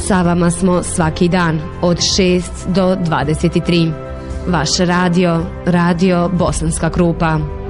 Sa vama smo svaki dan od 6 do 23. Vaš radio, Radio Bosanska Krupa.